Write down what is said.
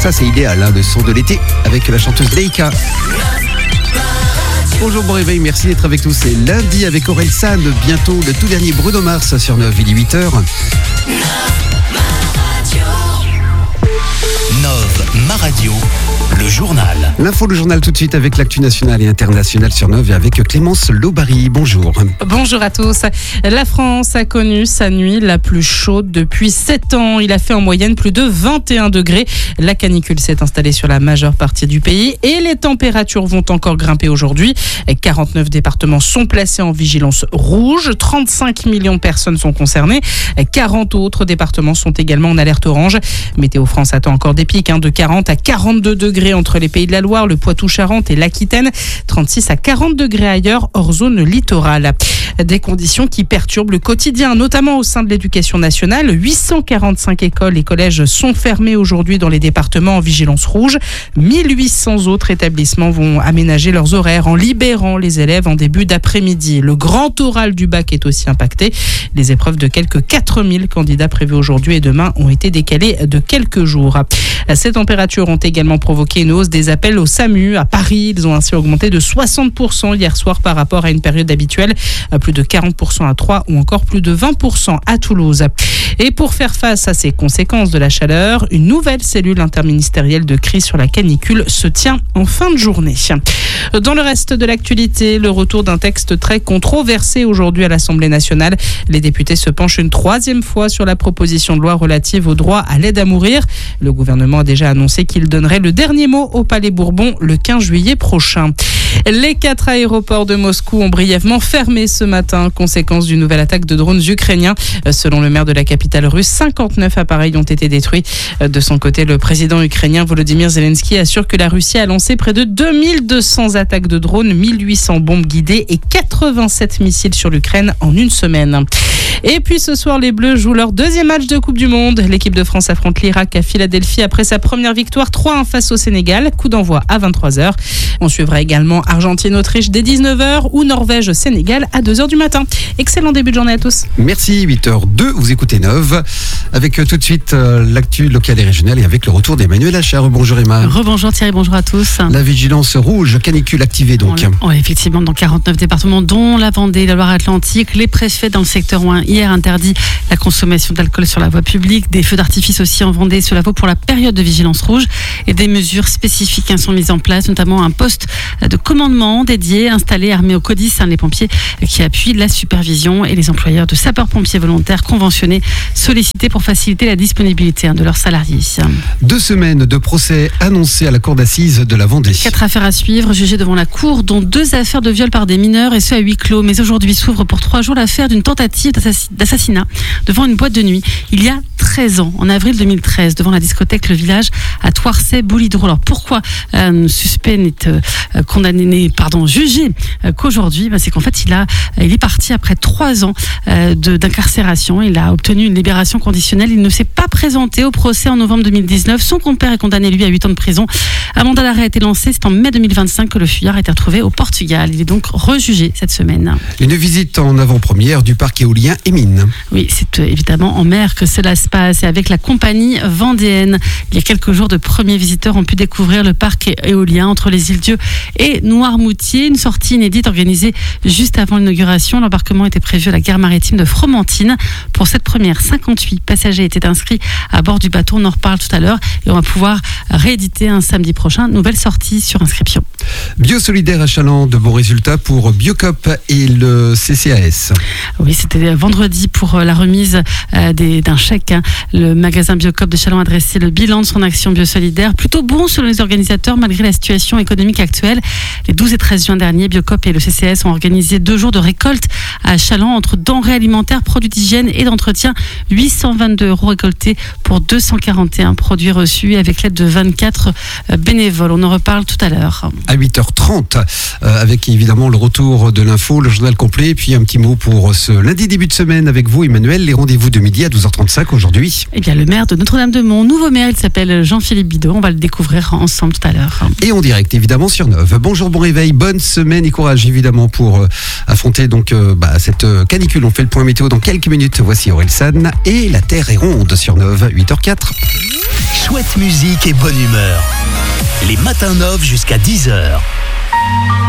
Ça, c'est idéal, le son de l'été avec la chanteuse Leica. Bonjour, bon réveil, merci d'être avec nous. C'est lundi avec Aurel San. Bientôt, le tout dernier Bruno Mars sur 9, il est 8h. Ma radio, le journal. L'info, le journal tout de suite avec l'actu nationale et internationale sur 9 et avec Clémence Lobary. Bonjour. Bonjour à tous. La France a connu sa nuit la plus chaude depuis 7 ans. Il a fait en moyenne plus de 21 degrés. La canicule s'est installée sur la majeure partie du pays et les températures vont encore grimper aujourd'hui. 49 départements sont placés en vigilance rouge. 35 millions de personnes sont concernées. 40 autres départements sont également en alerte orange. Météo France attend encore des pics de 40 à 42 degrés entre les Pays de la Loire, le Poitou-Charentes et l'Aquitaine. 36 à 40 degrés ailleurs, hors zone littorale. Des conditions qui perturbent le quotidien, notamment au sein de l'éducation nationale. 845 écoles et collèges sont fermés aujourd'hui dans les départements en vigilance rouge. 1800 autres établissements vont aménager leurs horaires en libérant les élèves en début d'après-midi. Le grand oral du bac est aussi impacté. Les épreuves de quelques 4000 candidats prévus aujourd'hui et demain ont été décalées de quelques jours. Ces températures ont également provoqué une hausse des appels au SAMU. À Paris, ils ont ainsi augmenté de 60% hier soir par rapport à une période habituelle. Plus de 40% à Troyes ou encore plus de 20% à Toulouse. Et pour faire face à ces conséquences de la chaleur, une nouvelle cellule interministérielle de crise sur la canicule se tient en fin de journée. Dans le reste de l'actualité, le retour d'un texte très controversé aujourd'hui à l'Assemblée nationale. Les députés se penchent une 3e fois sur la proposition de loi relative au droit à l'aide à mourir. Le gouvernement a déjà annoncé qu'il donnerait le dernier mot au Palais Bourbon le 15 juillet prochain. Les 4 aéroports de Moscou ont brièvement fermé ce matin, conséquence d'une nouvelle attaque de drones ukrainiens. Selon le maire de la capitale russe, 59 appareils ont été détruits. De son côté, le président ukrainien Volodymyr Zelensky assure que la Russie a lancé près de 2200 attaques de drones, 1800 bombes guidées et 87 missiles sur l'Ukraine en une semaine. Et puis ce soir, les Bleus jouent leur 2e match de Coupe du Monde. L'équipe de France affronte l'Irak à Philadelphie après sa première victoire 3-1 face au Sénégal. Coup d'envoi à 23h. On suivra également Argentine-Autriche dès 19h ou Norvège-Sénégal à 2h du matin. Excellent début de journée à tous. Merci, 8h02, vous écoutez 9. Avec tout de suite l'actu locale et régionale et avec le retour d'Emmanuel Achard. Bonjour Emma. Rebonjour Thierry, bonjour à tous. La vigilance rouge, canicule activée donc. Oui, effectivement, dans 49 départements, dont la Vendée, la Loire-Atlantique. Les préfets dans le secteur 1 hier interdit la consommation d'alcool sur la voie publique. Des feux d'artifice aussi en Vendée. Cela vaut pour la période de vigilance rouge. Et des mesures spécifiques sont mises en place, notamment un poste de commandement dédié, installé, armé au CODIS, les pompiers qui appuient la supervision et les employeurs de sapeurs-pompiers volontaires conventionnés sollicités pour faciliter la disponibilité de leurs salariés. 2 semaines de procès annoncés à la cour d'assises de la Vendée. 4 affaires à suivre, jugées devant la cour, dont 2 affaires de viol par des mineurs et ce à huis clos. Mais aujourd'hui s'ouvre pour 3 jours l'affaire d'une tentative d'assassinat devant une boîte de nuit. Il y a 13 ans, en avril 2013, devant la discothèque Le Village à Thouarcey-Boulidreau. Alors pourquoi suspect n'est jugé qu'aujourd'hui, c'est qu'en fait il est parti après 3 ans d'incarcération. Il a obtenu une libération conditionnelle. Il ne s'est pas présenté au procès en novembre 2019. Son compère est condamné lui à 8 ans de prison. Un mandat d'arrêt a été lancé. C'est en mai 2025 que le fuyard a été retrouvé au Portugal. Il est donc rejugé cette semaine. Une visite en avant-première du parc éolien Émine. Oui, c'est évidemment en mer que cela se passe et avec la compagnie vendéenne. Il y a quelques jours, de premiers visiteurs ont pu découvrir le parc éolien entre les îles-Dieu et Noirmoutier. Une sortie inédite organisée juste avant l'inauguration. L'embarquement était prévu à la gare maritime de Fromentine. Pour cette première, 58 passagers étaient inscrits à bord du bateau. On en reparle tout à l'heure et on va pouvoir rééditer un samedi prochain. Nouvelle sortie sur inscription. Biosolidaire à Chaland, de bons résultats pour Biocop et le CCAS. Oui, c'était vendredi pour la remise d'un chèque. Le magasin Biocop de Chaland a dressé le bilan de son action biosolidaire. Plutôt bon selon les organisateurs malgré la situation économique actuelle. Les 12 et 13 juin dernier, Biocop et le CCAS ont organisé 2 jours de récolte à Chaland entre denrées alimentaires, produits d'hygiène et d'entretien. 822 € récoltés pour 241 produits reçus avec l'aide de 24 bénévoles. On en reparle tout à l'heure. à 8h30 avec évidemment le retour de l'info, le journal complet et puis un petit mot pour ce lundi début de semaine avec vous Emmanuel, les rendez-vous de midi à 12h35 aujourd'hui. Eh bien le maire de Notre-Dame-de-Mont, nouveau maire, il s'appelle Jean-Philippe Bidot, on va le découvrir ensemble tout à l'heure. Et en direct évidemment sur Neuve. Bonjour, bon réveil, bonne semaine et courage évidemment pour affronter donc cette canicule. On fait le point météo dans quelques minutes. Voici Orelsan et la Terre est ronde sur Neuve, 8h04. Chouette musique et bonne humeur. Les matins Neuve jusqu'à 10h.